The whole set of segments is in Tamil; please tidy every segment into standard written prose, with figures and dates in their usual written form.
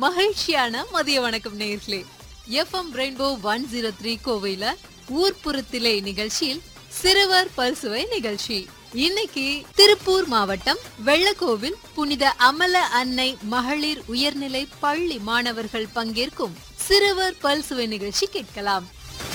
மகிழ்ச்சியான மதிய வணக்கம் நேயர்களே. FM ரெயின்போ 103 கோவையில ஊர்ப்புறத்திலே நிகழ்ச்சியில் சிறுவர் பல்சுவை நிகழ்ச்சி. இன்னைக்கு திருப்பூர் மாவட்டம் வெள்ளக்கோவில் புனித அமல அன்னை மகளிர் உயர்நிலை பள்ளி மாணவர்கள் பங்கேற்கும் சிறுவர் பல்சுவை நிகழ்ச்சி கேட்கலாம்.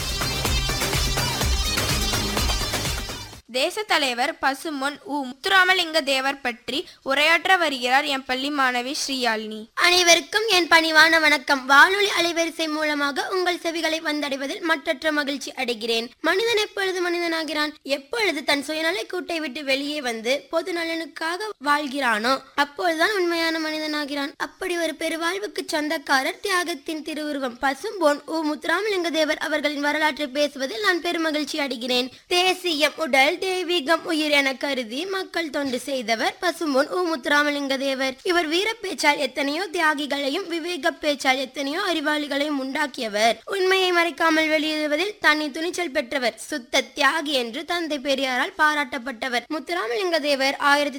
தேச தலைவர் பசும்பொன் முத்துராமலிங்க தேவர் பற்றி உரையாற்ற வருகிறார் என் பள்ளி மாணவி ஸ்ரீயாலினி. அனைவருக்கும் என் பணிவான வணக்கம். வானொலி அலைவரிசை மூலமாக உங்கள் செவிகளை வந்தடைவதில் மற்றற்ற மகிழ்ச்சி அடைகிறேன். மனிதன் எப்பொழுது மனிதனாகிறான், எப்பொழுது தன் சுயநலை கூட்டை விட்டு வெளியே வந்து பொது நலனுக்காக வாழ்கிறானோ அப்பொழுதுதான் உண்மையான மனிதனாகிறான். அப்படி ஒரு பெருவாழ்வுக்கு சொந்தக்காரர் தியாகத்தின் திருவுருவம் பசும்பொன் முத்துராமலிங்க தேவர் அவர்களின் வரலாற்றை பேசுவதில் நான் பெருமகிழ்ச்சி அடைகிறேன். தேசியம் உடல் தெய்வீகம் உயிர் என கருதி மக்கள் தொண்டு செய்தவர் பசும்பொன் முத்துராமலிங்க தேவர். இவர் வீர பேச்சால் எத்தனையோ தியாகிகளையும் விவேக பேச்சால் எத்தனையோ அறிவாளிகளையும் உண்டாக்கியவர். உண்மையை மறைக்காமல் வெளியிடுவதில் தனி துணிச்சல் பெற்றவர். சுத்த தியாகி என்று தந்தை பெரியாரால் பாராட்டப்பட்டவர். முத்துராமலிங்க தேவர்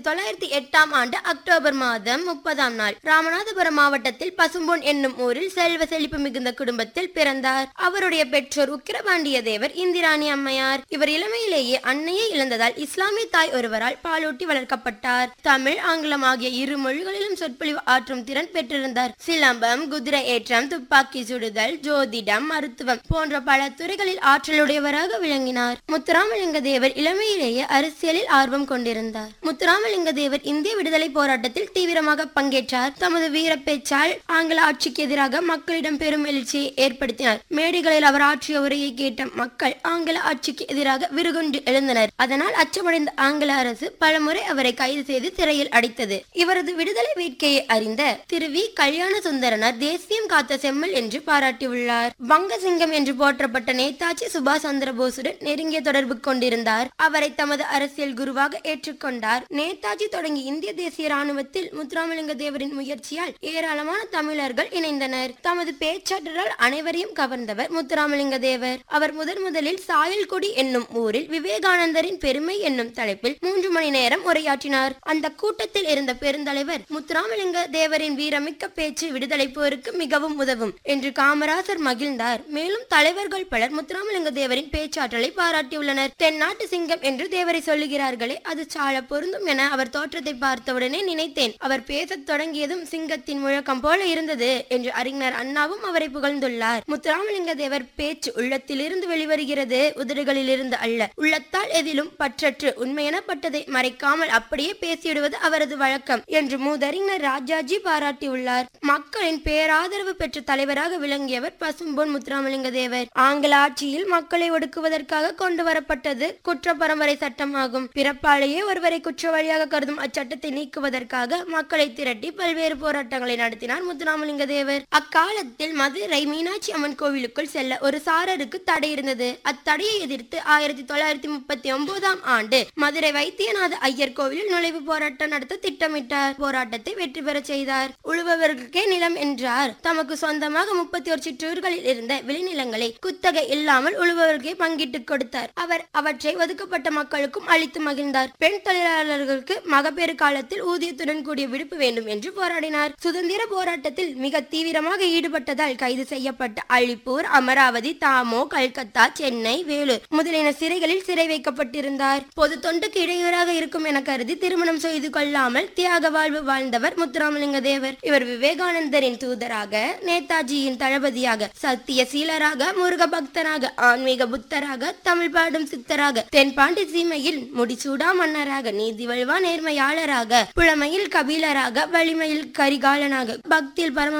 1908 ஆண்டு அக்டோபர் மாதம் 30ஆம் நாள் ராமநாதபுரம் மாவட்டத்தில் பசும்பொன் என்னும் ஊரில் செல்வ செழிப்பு மிகுந்த குடும்பத்தில் பிறந்தார். அவருடைய பெற்றோர் உக்கிரபாண்டிய தேவர், இந்திராணி அம்மையார். இவர் இளமையிலேயே அன்னையை இழந்ததால் இஸ்லாமிய தாய் ஒருவரால் பாலூட்டி வளர்க்கப்பட்டார். தமிழ், ஆங்கிலம் ஆகிய இரு மொழிகளிலும் சொற்பொழிவு ஆற்றும் திறன் பெற்றிருந்தார். சிலம்பம், குதிரை ஏற்றம், துப்பாக்கி சுடுதல், ஜோதிடம், மருத்துவம் போன்ற பல துறைகளில் ஆற்றலுடையவராக விளங்கினார். முத்துராமலிங்க தேவர் இளமையிலேயே அரசியலில் ஆர்வம் கொண்டிருந்தார். முத்துராமலிங்க தேவர் இந்திய விடுதலை போராட்டத்தில் தீவிரமாக பங்கேற்றார். தமது வீர பேச்சால் ஆங்கில ஆட்சிக்கு எதிராக மக்களிடம் பெரும் எழுச்சியை ஏற்படுத்தினார். மேடைகளில் அவர் ஆற்றிய உரையை கேட்ட மக்கள் ஆங்கில ஆட்சிக்கு எதிராக விருகுண்டு எழுந்தனர். அதனால் அச்சமடைந்த ஆங்கில அரசு பலமுறை அவரை கைது செய்து சிறையில் அடைத்தது. இவரது விடுதலை வேட்கையை அறிந்த திரு வி. கல்யாண சுந்தரனார் தேசியம் காத்த செம்மல் என்று பாராட்டியுள்ளார். வங்கசிங்கம் என்று போற்றப்பட்ட நேதாஜி சுபாஷ் சந்திர போஸுடன் நெருங்கிய தொடர்பு கொண்டிருந்தார். அவரை தமது அரசியல் குருவாக ஏற்றுக்கொண்டார். நேதாஜி தொடங்கி இந்திய தேசிய ராணுவத்தில் முத்துராமலிங்க தேவரின் முயற்சியால் ஏராளமான தமிழர்கள் இணைந்தனர். தமது பேச்சாற்றலால் அனைவரையும் கவர்ந்தவர் முத்துராமலிங்க தேவர். அவர் முதலில் சாயல்குடி என்னும் ஊரில் விவேகானந்தரின் பெருமை என்னும் தலைப்பில் 3 மணி நேரம் உரையாற்றினார். அந்த கூட்டத்தில் இருந்த பெருந்தலைவர் முத்துராமலிங்க தேவரின் வீரமிக்க பேச்சு விடுதலை போருக்கு மிகவும் உதவும் என்று காமராசர் மகிழ்ந்தார். மேலும் தலைவர்கள் பலர் முத்துராமலிங்க தேவரின் பேச்சாற்றலை பாராட்டியுள்ளனர். தென்னாட்டு சிங்கம் என்று தேவரை சொல்லுகிறார்களே, அது சால பொருந்தும் என அவர் தோற்றத்தை பார்த்தவுடனே நினைத்தேன். அவர் பேசத் தொடங்கியதும் சிங்கத்தின் முழக்கம் போல இருந்தது என்று அறிஞர் அண்ணாவும் அவரை புகழ்ந்துள்ளார். முத்துராமலிங்க தேவர் பேச்சு உள்ளத்திலிருந்து வெளிவருகிறது, உதடுகளில் இருந்து அல்ல. உள்ளத்தால் எதிலும் பற்றற்று உண்மையெனப்பட்டதை மறைக்காமல் அப்படியே பேசிவிடுவது அவரது வழக்கம் என்று மூதறிஞர் ராஜாஜி பாராட்டியுள்ளார். மக்களின் பேராதரவு பெற்ற தலைவராக விளங்கியவர் பசும்பொன் முத்துராமலிங்க தேவர். ஆங்கில ஆட்சியில் மக்களை ஒடுக்குவதற்காக கொண்டு வரப்பட்டது குற்ற பரம்பரை சட்டமாகும். பிறப்பாலேயே ஒருவரை குற்றவாளியாக கருதும் அச்சட்டத்தை நீக்குவதற்காக மக்களை திரட்டி பல்வேறு போராட்டங்களை நடத்தினார் முத்துராமலிங்க தேவர். அக்காலத்தில் மதுரை மீனாட்சி அம்மன் கோவிலுக்குள் செல்ல ஒரு சாரருக்கு தடை இருந்தது. அத்தடையை எதிர்த்து 1939ஆம் ஆண்டு மதுரை வைத்தியநாத ஐயர் கோவிலில் நுழைவு போராட்டம் நடத்த திட்டமிட்டார். போராட்டத்தை வெற்றி பெற செய்தார். உழுபவர்களுக்கே நிலம் என்றார். தமக்கு சொந்தமாக 31 சிற்றூர்களில் இருந்த விளைநிலங்களை குத்தகை இல்லாமல் உழுபவர்களுக்கே பங்கிட்டு கொடுத்தார். அவர் அவற்றை ஒதுக்கப்பட்ட மக்களுக்கும் அளித்து மகிழ்ந்தார். பெண் தொழிலாளர்களுக்கு மகப்பேறு காலத்தில் ஊதியத்துடன் கூடிய விடுப்பு வேண்டும் என்று போராடினார். சுதந்திர போராட்டத்தில் மிக தீவிரமாக ஈடுபட்டதால் கைது செய்யப்பட்ட அழிப்பூர், அமராவதி, தாமோ, கல்கத்தா, சென்னை, வேலூர் முதலியன சிறைகளில் சிறை வைக்கப்பட்டிருந்தார். பொது தொண்டுக்கு இடையூறாக இருக்கும் என கருதி திருமணம் செய்து கொள்ளாமல் தியாக வாழ்வு வாழ்ந்தவர் முத்துராமலிங்க தேவர். இவர் விவேகானந்தரின் தூதராக, நேதாஜியின் தளபதியாக, சத்திய சீலராக, முருக பக்தராக, ஆன்மீக புத்தராக, தமிழ் பாடும் சித்தராக, தென்பாண்டி சீமையில் முடிசூடா மன்னராக, நீதி வல்வா நேர்மையாளராக, புலமையில் கபீலராக, வலிமையில் கரிகாலனாக, பக்தியில் பரம